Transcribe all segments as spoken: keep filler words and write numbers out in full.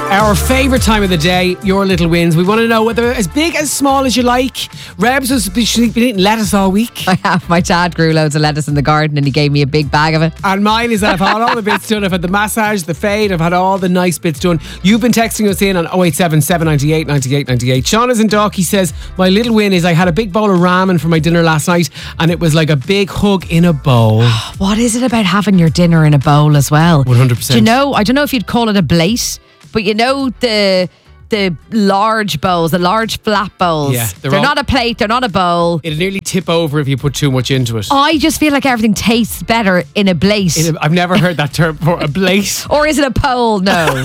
Our favourite time of the day, your little wins. We want to know whether as big, as small as you like. Rebs has been eating lettuce all week. I have. My dad grew loads of lettuce in the garden and he gave me a big bag of it. And mine is that I've had all the bits done. I've had the massage, the fade, I've had all the nice bits done. You've been texting us in on oh eight seven, seven nine eight, nine eight nine eight. Sean is in Dalkey says, my little win is I had a big bowl of ramen for my dinner last night and it was like a big hug in a bowl. What is it about having your dinner in a bowl as well? one hundred percent. Do you know, I don't know if you'd call it a plate, but you know the the large bowls, the large flat bowls. Yeah, they're they're all- not a plate, they're not a bowl. It'll nearly tip over if you put too much into it. I just feel like everything tastes better in a plate. In a- I've never heard that term before. A plate. Or is it a pole? No.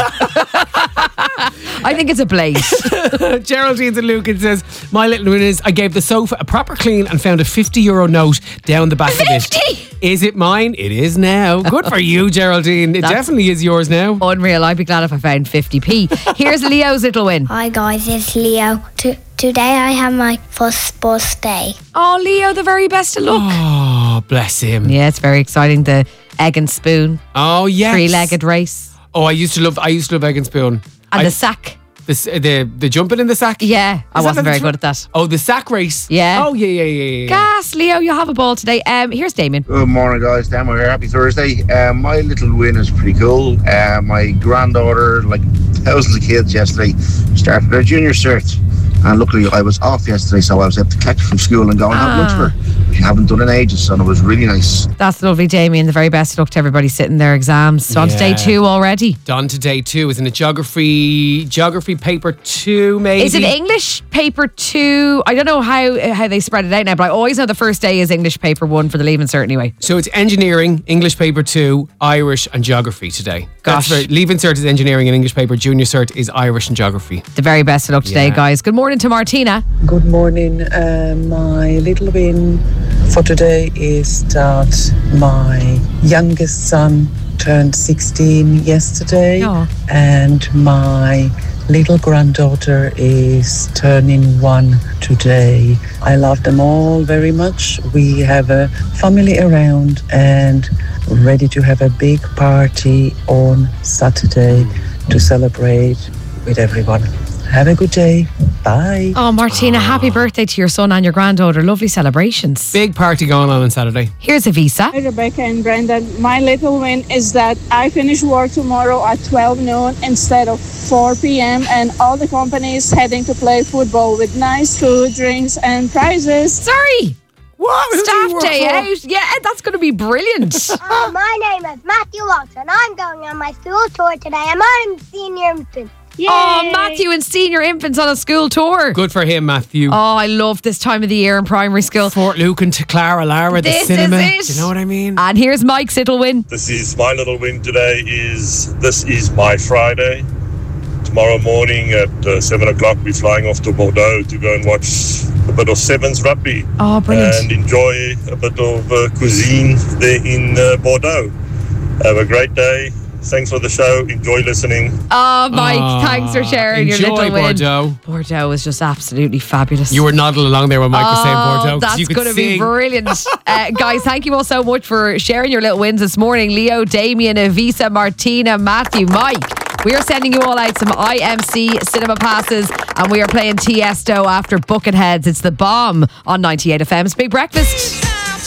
I think it's a plate. Geraldine's in Lucan says, my little win is I gave the sofa a proper clean and found a fifty euro note down the back of it. fifty? Is it mine? It is now. Good for you, Geraldine. It That's- definitely is yours now. Unreal. I'd be glad if I found fifty p. Here's Leo's little win. Hi guys, it's Leo. T- today I have my first birthday. Oh, Leo, the very best of luck. Oh, bless him. Yeah, it's very exciting. The egg and spoon, Oh, yes. three-legged race, Oh, I used to love I used to love egg and spoon. and I- the sack. the, s- the the jumping in the sack? Yeah, I Is that wasn't the very thr- good at that. Oh, the sack race? Yeah. Oh, yeah, yeah, yeah, yeah. yeah. Gas, Leo, you have a ball today. Um, here's Damien. Good morning, guys. Dan, we're here. Happy Thursday. Um, my little win is pretty cool. Uh, my granddaughter, like thousands of kids yesterday, started their junior cert. And luckily, I was off yesterday, so I was able to catch her from school and go and have lunch Ah. for her. Which I haven't done in ages, and it was really nice. That's lovely, Damien. The very best of luck to everybody sitting their exams. So on to day Yeah. two already. Done to day two. Isn't it geography, geography paper two, maybe? Is it English paper two? I don't know how how they spread it out now, but I always know the first day is English paper one for the Leaving Cert anyway. So it's engineering, English paper two, Irish and geography today. Gosh. That's right. Leaving cert is engineering and English paper. Junior cert is Irish and geography. The very best of luck today, Yeah. guys. Good morning to Martina. Good morning. Uh, my little win for today is that my youngest son turned sixteen yesterday, Oh. and my little granddaughter is turning one today. I love them all very much. We have a family around and ready to have a big party on Saturday to celebrate with everyone. Have a good day. Bye. Oh, Martina, happy birthday to your son and your granddaughter. Lovely celebrations. Big party going on on Saturday. Here's Avisa. Hi, Rebecca and Brendan. My little win is that I finish work tomorrow at twelve noon instead of four p.m. and all the companies heading to play football with nice food, drinks and prizes. Sorry. What? Who do you Staff work day for? out. Yeah, that's going to be brilliant. Uh, my name is Matthew Watson. I'm going on my school tour today. and I'm senior infant. Yay! Oh, Matthew and senior infants on a school tour. Good for him, Matthew. Oh, I love this time of the year in primary school. Fort Lucan to Clara Lara, the This cinema. is it. Do you know what I mean? And here's Mike's little win. This is my little win today. Is this is my Friday. Tomorrow morning at uh, seven o'clock, we're flying off to Bordeaux to go and watch a bit of Sevens rugby Oh, brilliant. and enjoy a bit of uh, cuisine there in uh, Bordeaux. Have a great day. Thanks for the show. Enjoy listening. Oh, Mike, Ah, thanks for sharing your enjoy little win. Bordeaux. Bordeaux is just absolutely fabulous. You were nodding along there when Mike was saying Oh, Bordeaux. 'cause that's you could going to be sing. brilliant. uh, guys, thank you all so much for sharing your little wins this morning. Leo, Damien, Avisa, Martina, Matthew, Mike. We are sending you all out some I M C cinema passes and we are playing Tiesto after Bucketheads. It's The Bomb on ninety-eight F M's Big Breakfast.